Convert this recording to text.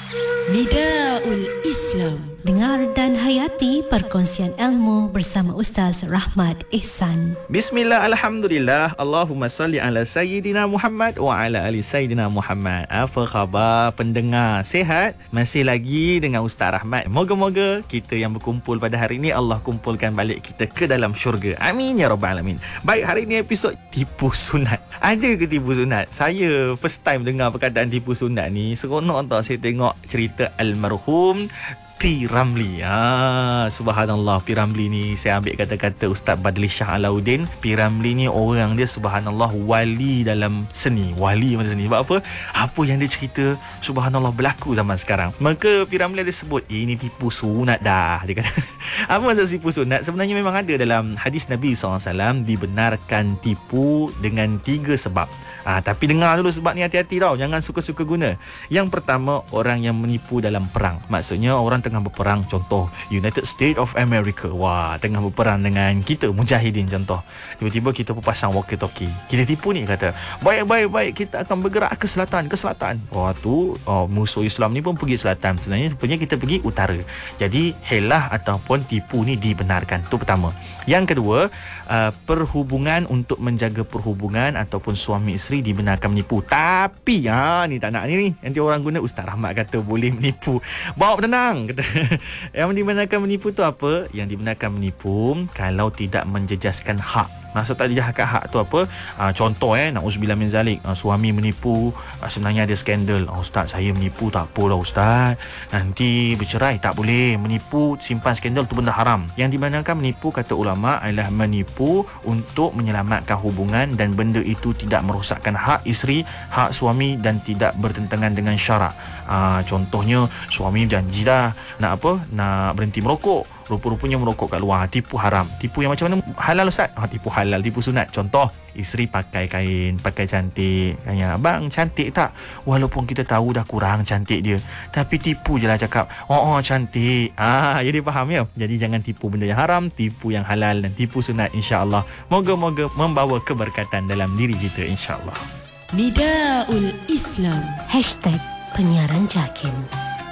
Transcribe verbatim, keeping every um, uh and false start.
Nidaul Islam. Dengar dan hayati perkongsian ilmu bersama Ustaz Rahmat Ehsan. Bismillah, Alhamdulillah, Allahumma salli ala Sayyidina Muhammad wa ala ali Sayyidina Muhammad. Apa khabar pendengar? Sihat? Masih lagi dengan Ustaz Rahmat. Moga-moga kita yang berkumpul pada hari ini, Allah kumpulkan balik kita ke dalam syurga. Amin ya Rabbal Alamin. Baik, hari ini episod tipu sunat. Ada ke tipu sunat? Saya first time dengar perkataan tipu sunat ni. Seronok tau saya tengok cerita almarhum P. Ramlee. Ah, subhanallah, P. Ramlee ni saya ambil kata-kata Ustaz Badli Shah Alauddin. P. Ramlee ni orang dia subhanallah wali dalam seni, wali macam seni. Sebab apa? Apa yang dia cerita subhanallah berlaku zaman sekarang. Maka P. Ramlee dia sebut, ini tipu sunat dah, dia kata. Apa maksud tipu sunat? Sebenarnya memang ada dalam hadis Nabi sallallahu alaihi wasallam, dibenarkan tipu dengan tiga sebab. Ah, tapi dengar dulu sebab ni, hati-hati tau, jangan suka-suka guna. Yang pertama, orang yang menipu dalam perang. Maksudnya orang tengah berperang, contoh United States of America, wah, tengah berperang dengan kita mujahidin contoh. Tiba-tiba kita pun pasang walkie-talkie, kita tipu ni, kata baik-baik-baik kita akan bergerak ke selatan, ke selatan. Wah tu oh, musuh Islam ni pun pergi selatan, sebenarnya sebenarnya kita pergi utara. Jadi helah ataupun tipu ni dibenarkan. Tu pertama. Yang kedua, uh, perhubungan, untuk menjaga perhubungan ataupun suami isteri dibenarkan menipu. Tapi ha, ni tak nak ni, ni nanti orang guna Ustaz Rahmat kata boleh menipu. Bawa tenang, kata. Yang dibenarkan menipu tu apa? Yang dibenarkan menipu kalau tidak menjejaskan hak. Maksud tak dijahkan hak tu apa? Uh, contoh eh, na'udzubillah min zalik, uh, suami menipu, uh, sebenarnya ada skandal. Oh, Ustaz, saya menipu, tak apalah Ustaz, nanti bercerai. Tak boleh. Menipu, simpan skandal tu benda haram. Yang dibenarkan menipu, kata ulama, adalah menipu untuk menyelamatkan hubungan dan benda itu tidak merosakkan hak isteri, hak suami dan tidak bertentangan dengan syarak. Uh, contohnya suami janji dah nak apa? Nak berhenti merokok. Rupa-rupanya merokok kat luar. Tipu haram. Tipu yang macam mana? Halal Ustaz? Ha, tipu halal, tipu sunat. Contoh, isteri pakai kain, pakai cantik. Tanya, abang cantik tak? Walaupun kita tahu dah kurang cantik dia, tapi tipu je lah cakap, oh, oh cantik. Ah, jadi faham ya? Jadi jangan tipu benda yang haram, tipu yang halal dan tipu sunat, insya-Allah. Moga-moga membawa keberkatan dalam diri kita, insya-Allah. Nidaul Islam. Hashtag Penyiaran Jakin.